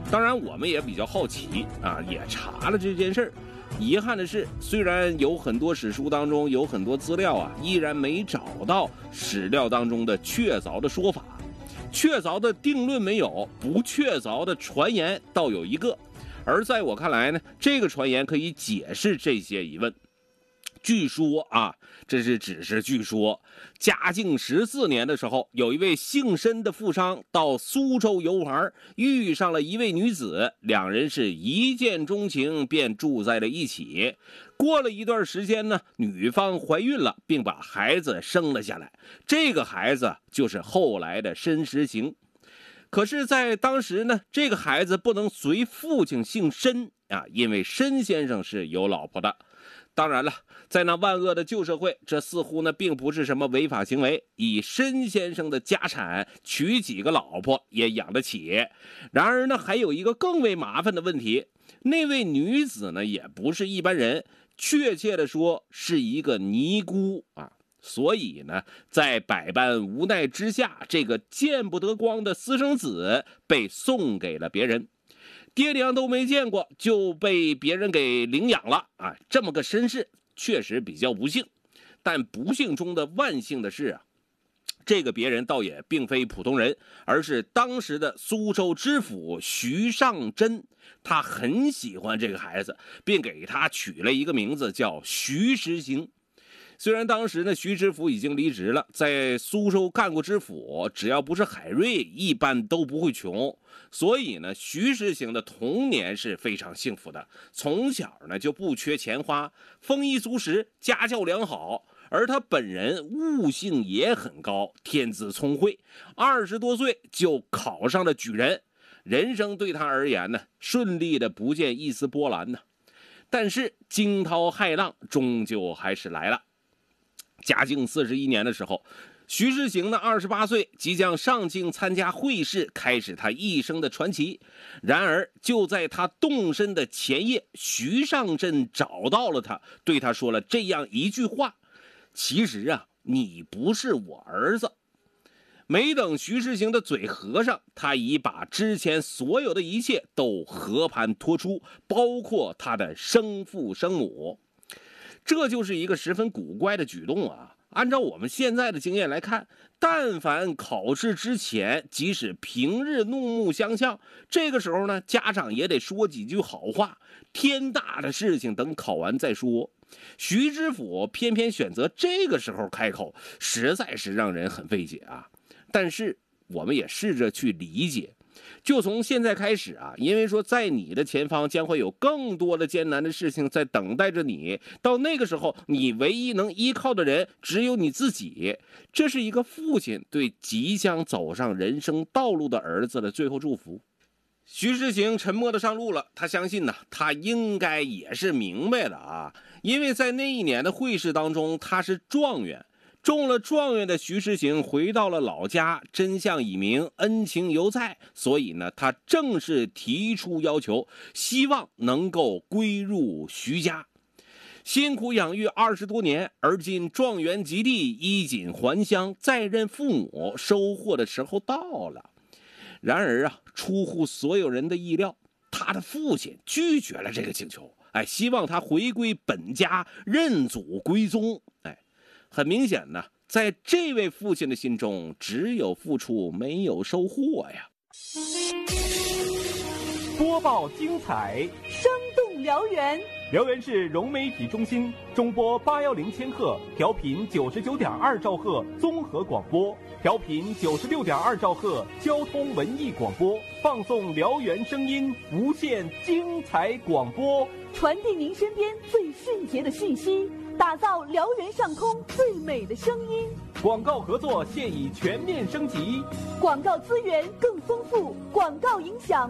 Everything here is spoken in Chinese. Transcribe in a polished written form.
当然我们也比较好奇啊，也查了这件事儿。遗憾的是，虽然有很多史书当中有很多资料啊，依然没找到史料当中的确凿的说法。确凿的定论没有，不确凿的传言倒有一个。而在我看来呢，这个传言可以解释这些疑问。据说啊，这只是据说，嘉靖14年的时候，有一位姓申的富商到苏州游玩，遇上了一位女子，两人是一见钟情，便住在了一起。过了一段时间呢，女方怀孕了，并把孩子生了下来。这个孩子就是后来的申时行。可是在当时呢，这个孩子不能随父亲姓申啊，因为申先生是有老婆的。当然了，在那万恶的旧社会，这似乎呢并不是什么违法行为，以申先生的家产娶几个老婆也养得起。然而呢，还有一个更为麻烦的问题，那位女子呢也不是一般人，确切的说是一个尼姑啊。所以呢，在百般无奈之下，这个见不得光的私生子被送给了别人。爹娘都没见过就被别人给领养了啊！这么个身世确实比较不幸，但不幸中的万幸的是啊，这个别人倒也并非普通人，而是当时的苏州知府徐尚珍。他很喜欢这个孩子，并给他取了一个名字叫徐时行。虽然当时呢，徐知府已经离职了，在苏州干过知府，只要不是海瑞，一般都不会穷。所以呢，徐时行的童年是非常幸福的，从小呢就不缺钱花，丰衣足食，家教良好。而他本人悟性也很高，天资聪慧，20多岁就考上了举人，人生对他而言呢，顺利的不见一丝波澜呢。但是惊涛骇浪终究还是来了。嘉靖41年的时候，徐时行呢28岁，即将上京参加会试，开始他一生的传奇。然而就在他动身的前夜，徐尚珍找到了他，对他说了这样一句话：其实啊，你不是我儿子。没等徐时行的嘴合上，他已把之前所有的一切都和盘托出，包括他的生父生母。这就是一个十分古怪的举动啊！按照我们现在的经验来看，但凡考试之前，即使平日怒目相向，这个时候呢，家长也得说几句好话，天大的事情等考完再说。徐知府偏偏选择这个时候开口，实在是让人很费解啊！但是我们也试着去理解。就从现在开始啊，因为说在你的前方将会有更多的艰难的事情在等待着你，到那个时候，你唯一能依靠的人只有你自己。这是一个父亲对即将走上人生道路的儿子的最后祝福。徐时行沉默的上路了，他相信呢，他应该也是明白的啊，因为在那一年的会试当中，他是状元。中了状元的徐时行回到了老家，真相已明，恩情犹在，所以呢，他正式提出要求，希望能够归入徐家。辛苦养育20多年，而今状元及第，衣锦还乡，再认父母，收获的时候到了。然而啊，出乎所有人的意料，他的父亲拒绝了这个请求，希望他回归本家，认祖归宗。很明显呢，在这位父亲的心中，只有付出没有收获呀。 播报精彩， 生动辽源。 辽源市融媒体中心中波810千赫，调频99.2兆赫综合广播，调频96.2兆赫交通文艺广播，放送辽源声音，无限精彩广播， 传递您身边最迅捷的讯息，打造辽源上空最美的声音。 广告合作现已全面升级， 广告资源更丰富，广告影响